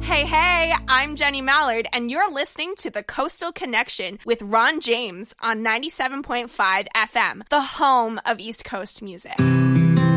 Hey, I'm Jenny Mallard, and you're listening to The Coastal Connection with Ron James on 97.5 FM, the home of East Coast music.